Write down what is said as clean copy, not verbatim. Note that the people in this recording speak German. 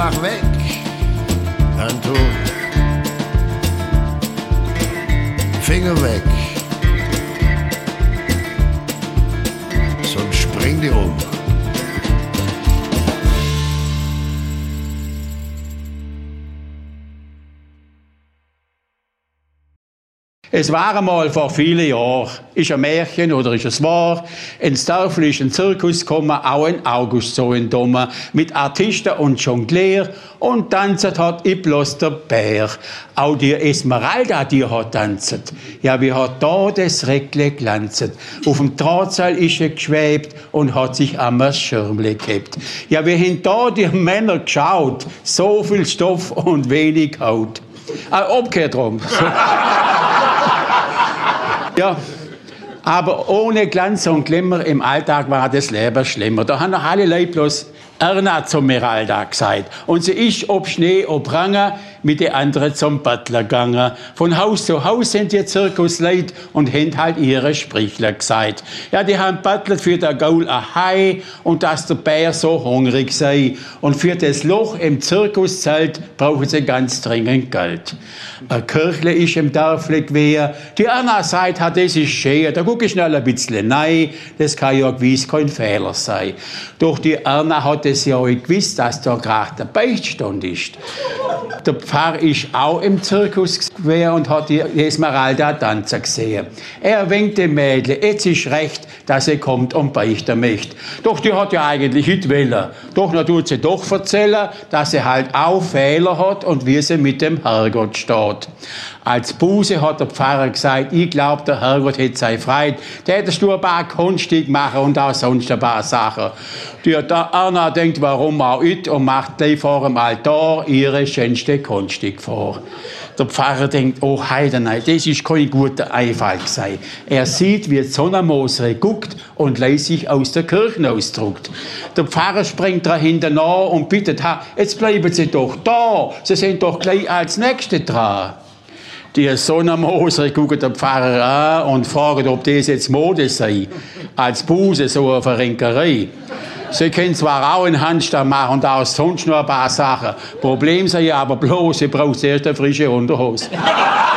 einfach weg, Anton. Finger weg. Sonst spring dich um. Es war einmal vor vielen Jahren, ist ein Märchen oder ist es wahr, ins Dörfli ist ein Zirkus gekommen, auch in August so in Domme, mit Artisten und Jonglier und tanzt hat bloß der Bär. Auch die Esmeralda, die hat tanzt. Ja, wie hat da das Reckle glanzet. Auf dem Drahtseil ist er geschwebt und hat sich am Schirmle gehabt. Ja, wir haben da die Männer geschaut, so viel Stoff und wenig Haut. Umgekehrt rum. Ja, aber ohne Glanz und Glimmer im Alltag war das Leben schlimmer. Da haben noch alle Leute bloß Erna zum Meralda gesagt. Und sie ist ob Schnee, ob Range mit den anderen zum Butler gegangen. Von Haus zu Haus sind die Zirkusleute und haben halt ihre Sprichler gesagt. Ja, die haben Butler für der Gaul ein Hai und dass der Bär so hungrig sei. Und für das Loch im Zirkuszelt brauchen sie ganz dringend Geld. Ein Kirchle ist im Dörfli gewesen. Die Erna sagt, das ist schön, da guck ich schnell ein bisschen rein. Das kann ja gewiss kein Fehler sein. Doch die Erna hat es ja auch gewusst, dass da gerade der Beichtstand ist. Der Pfarrer ist auch im Zirkus gewesen und hat die Esmeralda tanzen gesehen. Er winkt dem Mädchen, jetzt ist recht, dass sie kommt und beichten möchte. Doch die hat ja eigentlich nicht wollen. Doch dann tut sie doch erzählen, dass sie halt auch Fehler hat und wie sie mit dem Herrgott steht. Als Buße hat der Pfarrer gesagt, ich glaube, der Herrgott hätte sei Freude. Der hättest du ein paar Kunststücke machen und auch sonst ein paar Sachen. Die Erna denkt, warum auch nicht, und macht gleich vor dem Altar ihre schönste Kunststück vor. Der Pfarrer denkt, oh Heidenei, das ist kein guter Einfall gewesen. Er sieht, wie die Sonnenmosere guckt und lässt sich aus der Kirche ausdruckt. Der Pfarrer springt dahinter nach und bittet, jetzt bleiben Sie doch da, Sie sind doch gleich als Nächste dran. Die Sonnenmoser gucken den Pfarrer an und fragen, ob das jetzt Mode sei. Als Buße, so eine Verrenkerei. Sie können zwar auch einen Handstand machen und auch sonst noch ein paar Sachen. Problem sei aber bloß, sie braucht zuerst eine frische Unterhose.